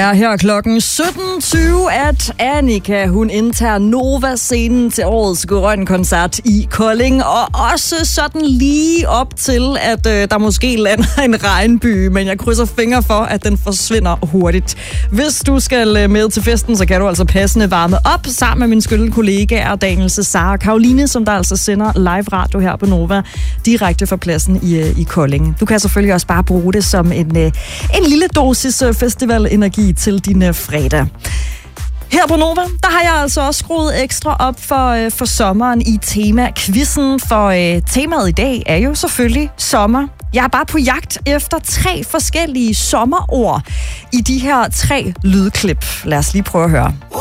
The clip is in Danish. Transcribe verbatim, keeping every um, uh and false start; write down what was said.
Er her klokken sytten tyve, at Annika, hun indtager Nova-scenen til årets Grøn-koncert i Kolding, og også sådan lige op til, at øh, der måske lander en regnby, men jeg krydser fingre for, at den forsvinder hurtigt. Hvis du skal med til festen, så kan du altså passende varme op sammen med min skønne kollega Daniel Cesar Karoline, som der altså sender live radio her på Nova, direkte fra pladsen i, i Kolding. Du kan selvfølgelig også bare bruge det som en, en lille dosis festivalenergi til din fredag. Her på Nova, der har jeg altså også skruet ekstra op for, for sommeren i tema-quizzen, for øh, temaet i dag er jo selvfølgelig sommer. Jeg er bare på jagt efter tre forskellige sommerord i de her tre lydklip. Lad os lige prøve at høre.